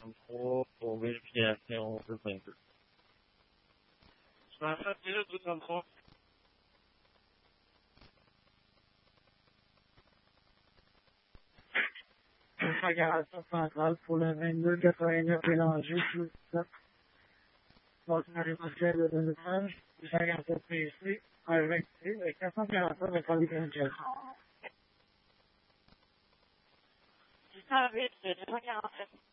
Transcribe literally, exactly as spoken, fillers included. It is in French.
contrôle pour vérification de peinture. Je vais faire déjà tout contrôle. Configuration centrale pour le vingt-deux quatre-vingt-neuf Bélanger, plus sept. Bâtiment résidentiel de deux étages, cinquante-sept P C, un vingt C, avec quatre cent quarante-sept de qualité. six cent huit, deux cent quarante-sept.